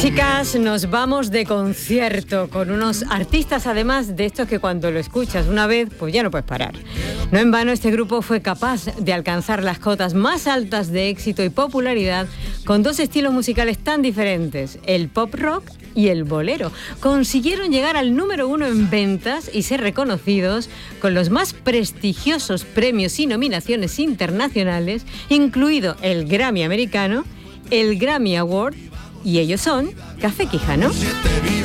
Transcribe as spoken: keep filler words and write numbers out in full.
Chicas, nos vamos de concierto con unos artistas, además de estos que cuando lo escuchas una vez, pues ya no puedes parar. No en vano este grupo fue capaz de alcanzar las cotas más altas de éxito y popularidad con dos estilos musicales tan diferentes, el pop rock y el bolero. Consiguieron llegar al número uno en ventas y ser reconocidos con los más prestigiosos premios y nominaciones internacionales, incluido el Grammy americano, el Grammy Award, y ellos son Café Quijano.